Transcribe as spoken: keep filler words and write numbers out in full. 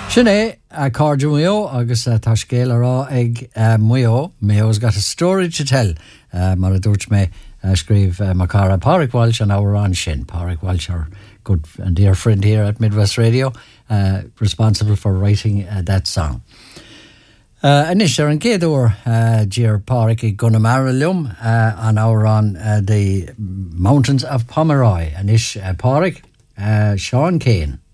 Sinné a cardú meo agus tá scéal ará ag muo. Meo's got a story to tell. Uh, mar a dúirt mé uh, scríb uh, Macara Pádraig Walsh an hour on sin. Pádraig Walsh, our good and dear friend here at Midwest Radio, uh, responsible for writing uh, that song. Uh, Anis ar an géadúir uh, Dear Pádraig I Gunamara Lum uh, an hour on uh, the mountains of Pomeroy. Anis uh, Pádraig, uh, Sean Kane.